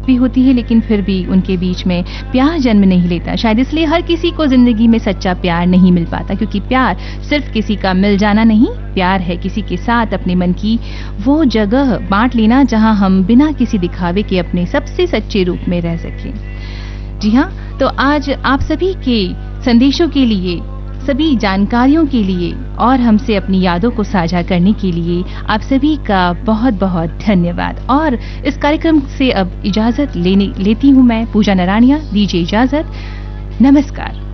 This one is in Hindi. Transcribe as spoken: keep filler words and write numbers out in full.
भी होती है, लेकिन फिर भी उनके बीच में प्यार जन्म नहीं लेता। शायद इसलिए हर किसी को जिंदगी में सच्चा प्यार नहीं मिल पाता, क्योंकि प्यार सिर्फ किसी का मिल जाना नहीं, प्यार है किसी के साथ अपने मन की वो जगह बांट लेना जहां हम बिना किसी दिखावे के अपने सबसे सच्चे रूप में रह सकें। जी हाँ, तो आज आप सभी के संदेशों के लिए, सभी जानकारियों के लिए और हमसे अपनी यादों को साझा करने के लिए आप सभी का बहुत बहुत धन्यवाद। और इस कार्यक्रम से अब इजाजत लेने लेती हूँ मैं, पूजा नरानिया। दीजिए इजाजत, नमस्कार।